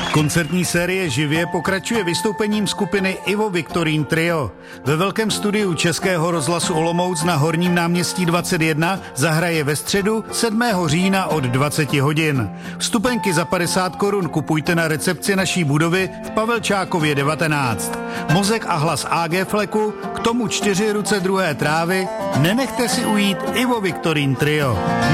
Koncertní série živě pokračuje vystoupením skupiny Ivo Viktorín Trio. Ve velkém studiu Českého rozhlasu Olomouc na Horním náměstí 21 zahraje ve středu 7. října od 20 hodin. Vstupenky za 50 korun kupujte na recepci naší budovy v Pavelčákově 19. Mozek a hlas AG Fleku, k tomu 4 ruce druhé trávy, nenechte si ujít Ivo Viktorín Trio.